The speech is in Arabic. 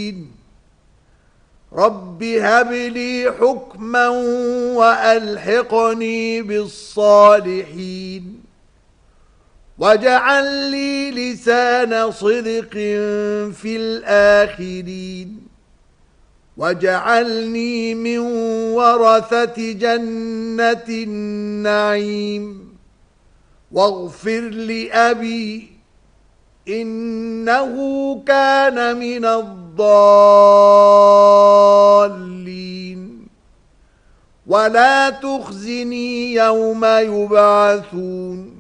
الصالحين رب هب لي حكما وألحقني بالصالحين واجعل لي لسان صدق في الآخرين واجعلني من ورثة جنة النعيم واغفر لأبي إنه كان من الضالين ولا تخزني يوم يبعثون